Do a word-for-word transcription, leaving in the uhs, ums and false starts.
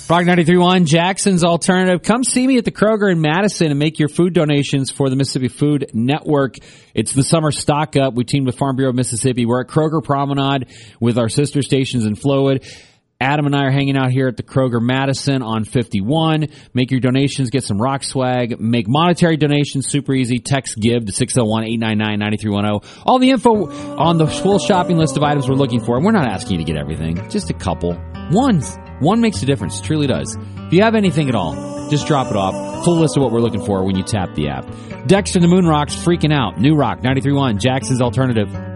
Rock ninety-three point one, Jackson's Alternative. Come see me at the Kroger in Madison and make your food donations for the Mississippi Food Network. It's the summer stock up. We teamed with Farm Bureau of Mississippi. We're at Kroger Promenade with our sister stations in Flowood. Adam and I are hanging out here at the Kroger Madison on fifty-one. Make your donations, get some rock swag, make monetary donations super easy. Text GIVE to six oh one, eight nine nine, nine three one oh. All the info on the full shopping list of items we're looking for. And we're not asking you to get everything, just a couple. One's. One makes a difference, truly does. If you have anything at all, just drop it off. Full list of what we're looking for when you tap the app. Dexter the Moon Rocks freaking out. New Rock ninety-three point one, Jackson's Alternative.